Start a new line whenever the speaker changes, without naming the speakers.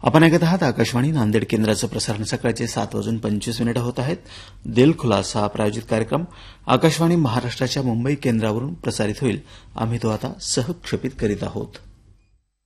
आपण ऐकत आहात आकाशवाणी नांदेड केंद्राचं प्रसारण सकाळचे 7:25 होत आहेत. दिल खुलासा हा प्रायोजित कार्यक्रम आकाशवाणी महाराष्ट्राच्या मुंबई केंद्रावरून प्रसारित होईल. आम्ही तो आता सहक्षेपित करीत आहोत.